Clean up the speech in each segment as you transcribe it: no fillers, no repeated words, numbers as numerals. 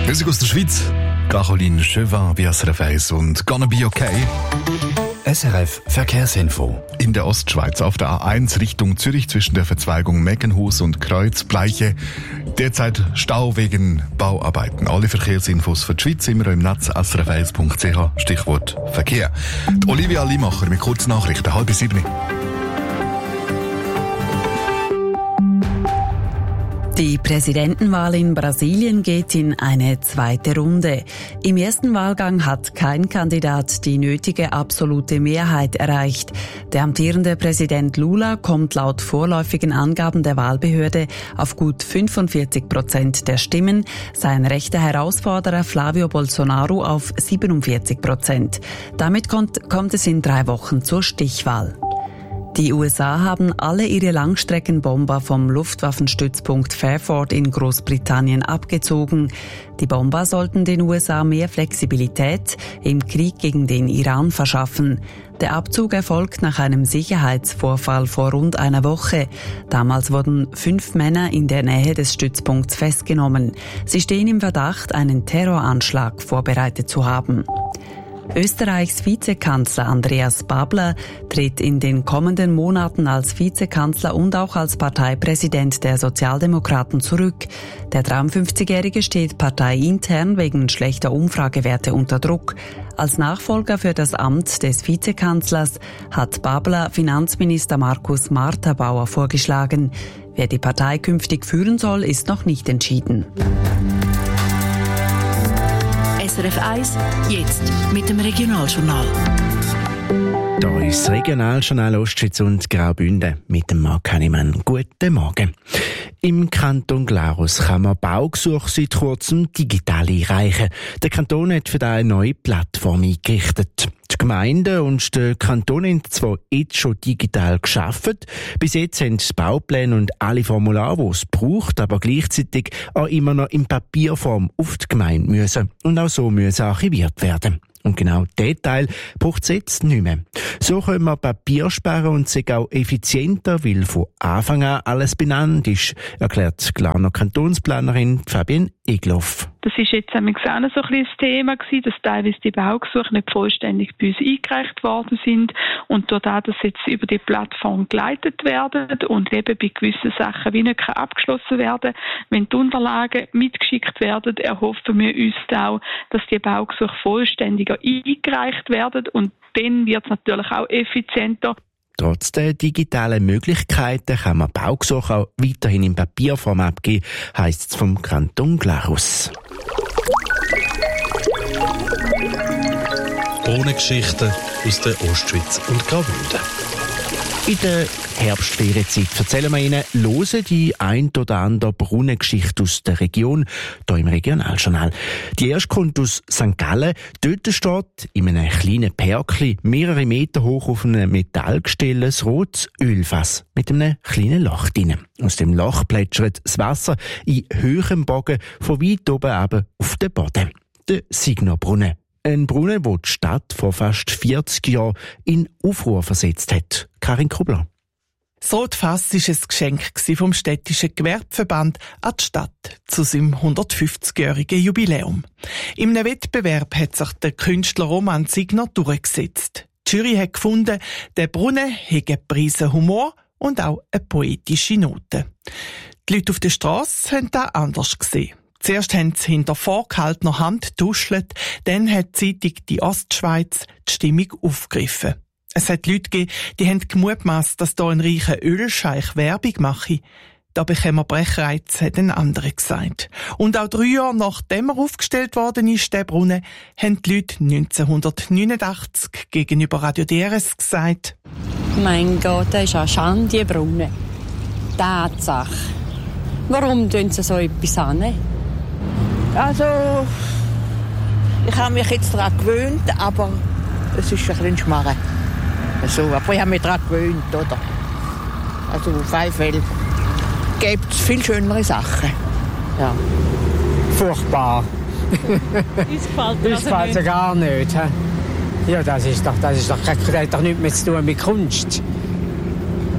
Musik aus der Schweiz. Caroline Chauvin, SRF 1 und Gonna Be Okay. SRF Verkehrsinfo. In der Ostschweiz auf der A1 Richtung Zürich zwischen der Verzweigung Meckenhus und Kreuzbleiche. Derzeit Stau wegen Bauarbeiten. Alle Verkehrsinfos für die Schweiz immer im Netz srf1.ch, Stichwort Verkehr. Die Olivia Limacher mit kurzen Nachrichten, 6:30. Die Präsidentenwahl in Brasilien geht in eine zweite Runde. Im ersten Wahlgang hat kein Kandidat die nötige absolute Mehrheit erreicht. Der amtierende Präsident Lula kommt laut vorläufigen Angaben der Wahlbehörde auf gut 45% der Stimmen, sein rechter Herausforderer Flavio Bolsonaro auf 47%. Damit kommt es in 3 Wochen zur Stichwahl. Die USA haben alle ihre Langstreckenbomber vom Luftwaffenstützpunkt Fairford in Großbritannien abgezogen. Die Bomber sollten den USA mehr Flexibilität im Krieg gegen den Iran verschaffen. Der Abzug erfolgt nach einem Sicherheitsvorfall vor rund einer Woche. Damals wurden 5 Männer in der Nähe des Stützpunkts festgenommen. Sie stehen im Verdacht, einen Terroranschlag vorbereitet zu haben. Österreichs Vizekanzler Andreas Babler tritt in den kommenden Monaten als Vizekanzler und auch als Parteipräsident der Sozialdemokraten zurück. Der 53-Jährige steht parteiintern wegen schlechter Umfragewerte unter Druck. Als Nachfolger für das Amt des Vizekanzlers hat Babler Finanzminister Markus Marterbauer vorgeschlagen. Wer die Partei künftig führen soll, ist noch nicht entschieden. SRF 1, jetzt mit dem Regionaljournal. Da ist das Regionaljournal Ostschweiz und Graubünden mit dem Marc Hannemann. Guten Morgen. Im Kanton Glarus kann man Baugesuche seit kurzem digital einreichen. Der Kanton hat für das eine neue Plattform eingerichtet. Die Gemeinden und der Kanton haben zwar jetzt schon digital gearbeitet, bis jetzt haben die Baupläne und alle Formulare, die es braucht, aber gleichzeitig auch immer noch in Papierform auf die Gemeinde müssen und auch so müssen archiviert werden. Und genau diesen Teil braucht es jetzt nicht mehr. So können wir Papier sparen und sind auch effizienter, weil von Anfang an alles benannt ist, erklärt die Glarner Kantonsplanerin Fabienne Egloff. Das ist jetzt auch noch so ein bisschen das Thema gewesen, dass teilweise die Baugesuche nicht vollständig bei uns eingereicht worden sind und dadurch, dass jetzt über die Plattform geleitet werden und eben bei gewissen Sachen wie nicht abgeschlossen werden, wenn die Unterlagen mitgeschickt werden, erhoffen wir uns auch, dass die Baugesuche vollständiger eingereicht werden und dann wird es natürlich auch effizienter. Trotz der digitalen Möglichkeiten kann man Baugesuche auch weiterhin in Papierform abgeben, heisst es vom Kanton Glarus. Brunnengeschichten aus der Ostschweiz und Graubünden. In der Herbstferienzeit erzählen wir Ihnen lose die ein oder andere Brunnengeschichte aus der Region, hier im Regionaljournal. Die erste kommt aus St. Gallen. Dort steht in einem kleinen Perkli mehrere Meter hoch auf einem Metallgestell ein rotes Ölfass mit einem kleinen Loch drin. Aus dem Loch plätschert das Wasser in höherem Bogen von weit oben runter auf den Boden. Der Signorbrunnen. Ein Brunnen, den die Stadt vor fast 40 Jahren in Aufruhr versetzt hat. Karin Kubler. Das Rotfass war ein Geschenk vom städtischen Gewerbeverband an die Stadt zu seinem 150-jährigen Jubiläum. In einem Wettbewerb hat sich der Künstler Roman Signer durchgesetzt. Die Jury hat gefunden, der Brunnen hätte einen Prise Humor und auch eine poetische Note. Die Leute auf der Strasse haben das anders gesehen. Zuerst haben sie hinter vorgehaltener Hand getuschelt, dann hat die Zeitung «Die Ostschweiz» die Stimmung aufgegriffen. Es hat Leute gegeben, die haben gemutmaßt, dass hier ein reicher Ölscheich Werbung mache. Da bekommen wir Brechreiz, hat ein anderer gesagt. Und auch 3 Jahre nachdem er aufgestellt worden ist, der Brunnen, haben die Leute 1989 gegenüber Radio DRS gesagt: Mein Gott, das ist eine Schande, die Brunnen. Tatsache. Warum tun sie so etwas an? Also, ich habe mich jetzt daran gewöhnt, aber es ist ein bisschen Schmarren. Also, aber ich habe mich daran gewöhnt, oder? Also auf jeden Fall gibt es viel schönere Sachen. Ja. Furchtbar. Uns gefällt es gar nicht. Ja, das hat doch nichts mehr zu tun mit Kunst.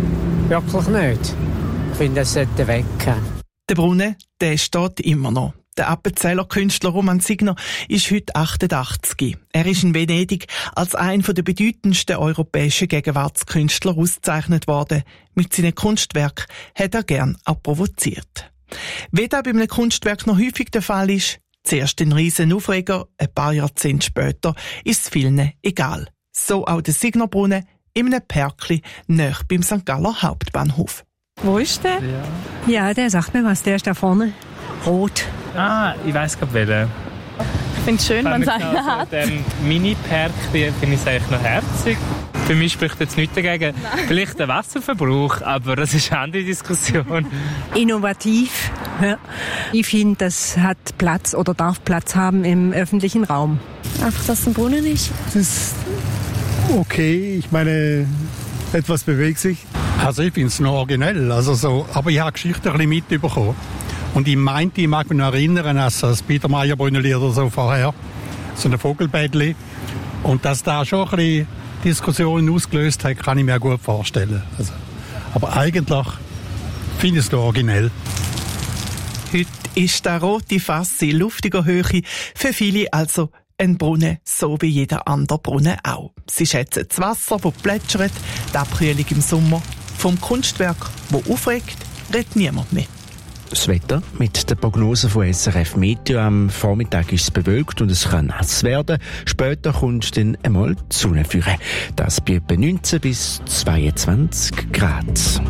Wirklich nicht. Ich finde, das sollte weg. Der Brunnen, der steht immer noch. Der Appenzeller Künstler Roman Signer ist heute 88. Er ist in Venedig als einer der bedeutendsten europäischen Gegenwartskünstler ausgezeichnet worden. Mit seinen Kunstwerken hat er gern auch provoziert. Wie das bei einem Kunstwerk noch häufig der Fall ist, zuerst ein riesen Aufreger, ein paar Jahrzehnte später ist es vielen egal. So auch der Signerbrunnen in einem Pärkli nahe beim St. Galler Hauptbahnhof. Wo ist der? Ja, der sagt mir was, der ist da vorne. Rot. Ah, ich weiss gerade welchen. Ich finde es schön, wenn es einen hat. Den Mini-Park finde ich es eigentlich noch herzig. Für mich spricht jetzt nichts dagegen. Nein. Vielleicht der Wasserverbrauch, aber das ist eine andere Diskussion. Innovativ. Ja. Ich finde, das hat Platz oder darf Platz haben im öffentlichen Raum. Einfach, dass es ein Brunnen ist. Das ist okay. Ich meine, etwas bewegt sich. Also ich finde es noch originell. Also so, aber ich habe die Geschichte ein bisschen mitbekommen. Und ich meinte, ich mag mich noch erinnern, als das Biedermeierbrunnenlied oder so vorher, so ein Vogelbettli. Und dass da schon ein bisschen Diskussionen ausgelöst hat, kann ich mir gut vorstellen. Also, aber eigentlich finde ich es noch originell. Heute ist der rote Fass in luftiger Höhe, für viele also ein Brunnen, so wie jeder andere Brunnen auch. Sie schätzen das Wasser, das plätschert, die Abkühlung im Sommer. Vom Kunstwerk, das aufregt, redet niemand mehr. Das Wetter mit der Prognose von SRF Meteo. Am Vormittag ist es bewölkt und es kann nass werden. Später kommt dann einmal die Sonne führen. Das bei etwa 19 bis 22 Grad.